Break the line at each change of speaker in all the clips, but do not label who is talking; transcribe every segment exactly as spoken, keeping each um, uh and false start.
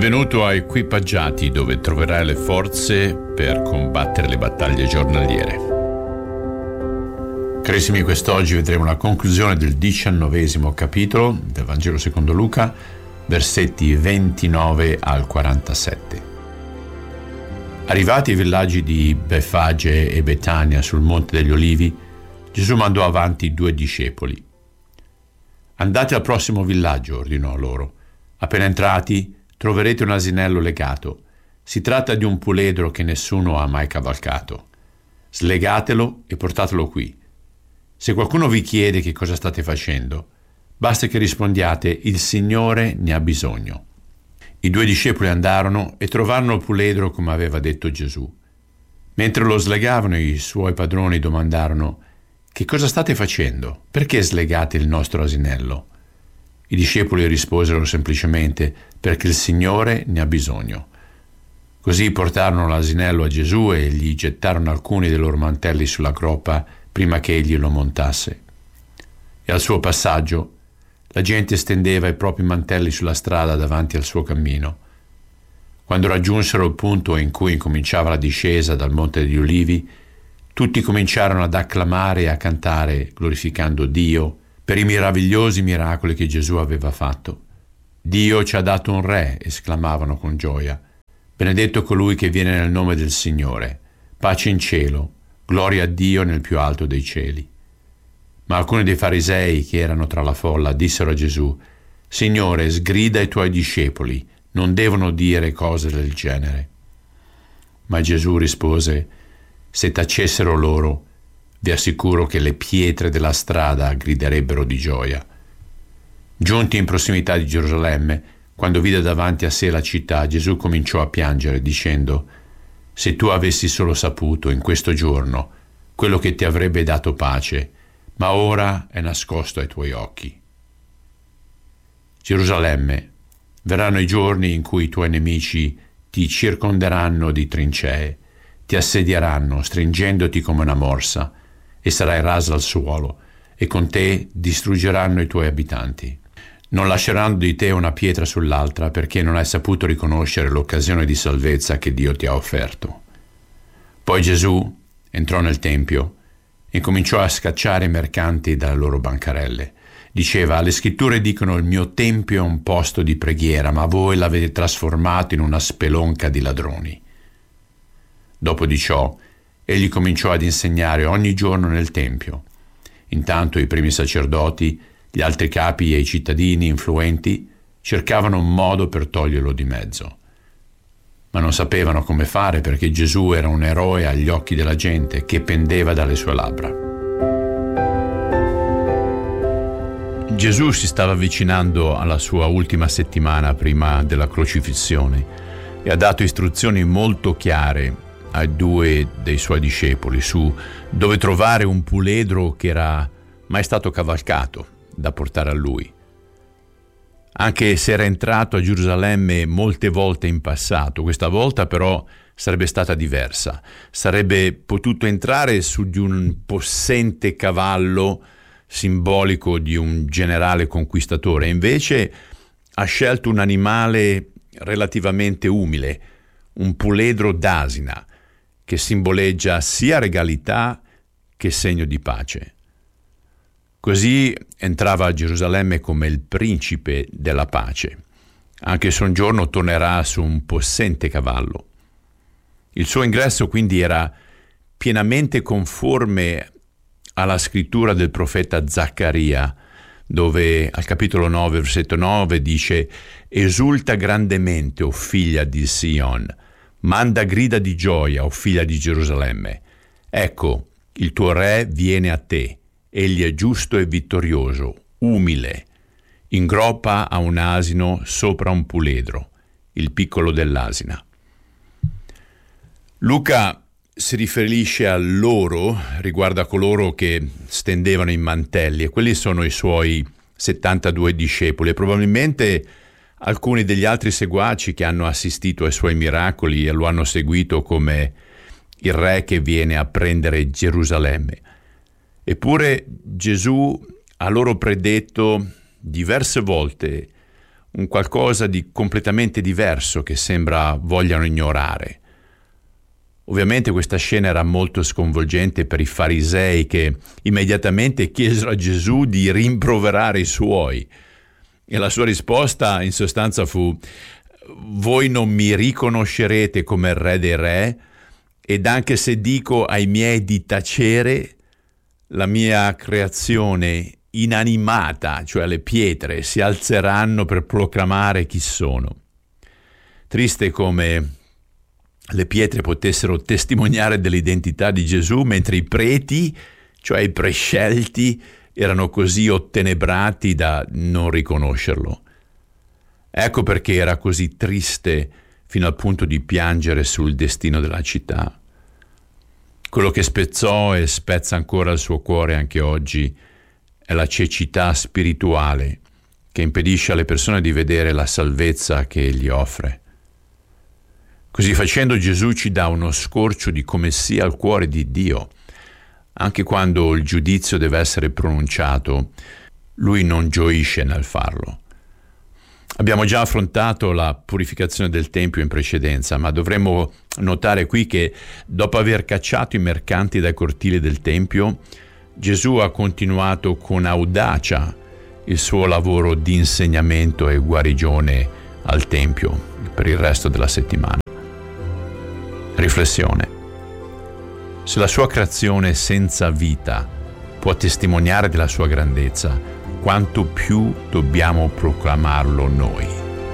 Benvenuto a Equipaggiati, dove troverai le forze per combattere le battaglie giornaliere. Carissimi, quest'oggi vedremo la conclusione del diciannovesimo capitolo del Vangelo secondo Luca, versetti ventinove al quarantasette. Arrivati ai villaggi di Befage e Betania sul Monte degli Olivi, Gesù mandò avanti due discepoli. «Andate al prossimo villaggio», ordinò loro. «Appena entrati, troverete un asinello legato. Si tratta di un puledro che nessuno ha mai cavalcato. Slegatelo e portatelo qui. Se qualcuno vi chiede che cosa state facendo, basta che rispondiate: il Signore ne ha bisogno». I due discepoli andarono e trovarono il puledro come aveva detto Gesù. Mentre lo slegavano, i suoi padroni domandarono: «Che cosa state facendo? Perché slegate il nostro asinello?» I discepoli risposero semplicemente: «Perché il Signore ne ha bisogno». Così portarono l'asinello a Gesù e gli gettarono alcuni dei loro mantelli sulla groppa prima che egli lo montasse. E al suo passaggio la gente stendeva i propri mantelli sulla strada davanti al suo cammino. Quando raggiunsero il punto in cui incominciava la discesa dal Monte degli Ulivi, tutti cominciarono ad acclamare e a cantare, glorificando Dio per i meravigliosi miracoli che Gesù aveva fatto. «Dio ci ha dato un re», esclamavano con gioia. «Benedetto colui che viene nel nome del Signore. Pace in cielo, gloria a Dio nel più alto dei cieli». Ma alcuni dei farisei che erano tra la folla dissero a Gesù: «Signore, sgrida i tuoi discepoli, non devono dire cose del genere». Ma Gesù rispose: «Se tacessero loro, vi assicuro che le pietre della strada griderebbero di gioia». Giunti in prossimità di Gerusalemme, quando vide davanti a sé la città, Gesù cominciò a piangere, dicendo: «Se tu avessi solo saputo in questo giorno quello che ti avrebbe dato pace, ma ora è nascosto ai tuoi occhi». Gerusalemme, verranno i giorni in cui i tuoi nemici ti circonderanno di trincee, ti assedieranno stringendoti come una morsa, e sarai rasa al suolo, e con te distruggeranno i tuoi abitanti. Non lasceranno di te una pietra sull'altra, perché non hai saputo riconoscere l'occasione di salvezza che Dio ti ha offerto. Poi Gesù entrò nel tempio e cominciò a scacciare i mercanti dalle loro bancarelle. Diceva: «Le scritture dicono: il mio tempio è un posto di preghiera, ma voi l'avete trasformato in una spelonca di ladroni». Dopo di ciò, egli cominciò ad insegnare ogni giorno nel tempio. Intanto i primi sacerdoti, gli altri capi e i cittadini influenti cercavano un modo per toglierlo di mezzo. Ma non sapevano come fare, perché Gesù era un eroe agli occhi della gente che pendeva dalle sue labbra. Gesù si stava avvicinando alla sua ultima settimana prima della crocifissione e ha dato istruzioni molto chiare ai due dei suoi discepoli su dove trovare un puledro che era mai stato cavalcato da portare a lui. Anche se era entrato a Gerusalemme molte volte in passato, questa volta però sarebbe stata diversa. Sarebbe potuto entrare su di un possente cavallo simbolico di un generale conquistatore, invece ha scelto un animale relativamente umile, un puledro d'asina, che simboleggia sia regalità che segno di pace. Così entrava a Gerusalemme come il principe della pace, anche se un giorno tornerà su un possente cavallo. Il suo ingresso quindi era pienamente conforme alla scrittura del profeta Zaccaria, dove al capitolo nove, versetto nove dice: «Esulta grandemente, o figlia di Sion, manda grida di gioia, o figlia di Gerusalemme. Ecco, il tuo re viene a te. Egli è giusto e vittorioso, umile. In groppa ha un asino sopra un puledro, il piccolo dell'asina». Luca si riferisce a loro riguardo a coloro che stendevano i mantelli, e quelli sono i suoi settantadue discepoli, e probabilmente alcuni degli altri seguaci che hanno assistito ai suoi miracoli e lo hanno seguito come il re che viene a prendere Gerusalemme. Eppure Gesù ha loro predetto diverse volte un qualcosa di completamente diverso che sembra vogliano ignorare. Ovviamente questa scena era molto sconvolgente per i farisei, che immediatamente chiesero a Gesù di rimproverare i suoi. E la sua risposta in sostanza fu: voi non mi riconoscerete come il re dei re, ed anche se dico ai miei di tacere, la mia creazione inanimata, cioè le pietre, si alzeranno per proclamare chi sono. Triste come le pietre potessero testimoniare dell'identità di Gesù, mentre i preti, cioè i prescelti, erano così ottenebrati da non riconoscerlo. Ecco perché era così triste fino al punto di piangere sul destino della città. Quello che spezzò e spezza ancora il suo cuore anche oggi è la cecità spirituale che impedisce alle persone di vedere la salvezza che egli offre. Così facendo Gesù ci dà uno scorcio di come sia il cuore di Dio. Anche quando il giudizio deve essere pronunciato, lui non gioisce nel farlo. Abbiamo già affrontato la purificazione del Tempio in precedenza, ma dovremmo notare qui che dopo aver cacciato i mercanti dai cortili del Tempio, Gesù ha continuato con audacia il suo lavoro di insegnamento e guarigione al Tempio per il resto della settimana. Riflessione. Se la sua creazione senza vita può testimoniare della sua grandezza, quanto più dobbiamo proclamarlo noi.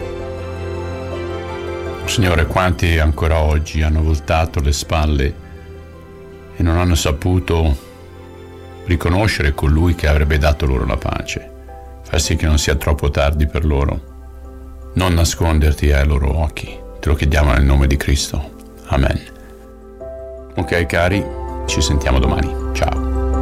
Signore, quanti ancora oggi hanno voltato le spalle e non hanno saputo riconoscere colui che avrebbe dato loro la pace. Fai sì che non sia troppo tardi per loro. Non nasconderti ai loro occhi. Te lo chiediamo nel nome di Cristo. Amen. Ok cari, ci sentiamo domani. Ciao.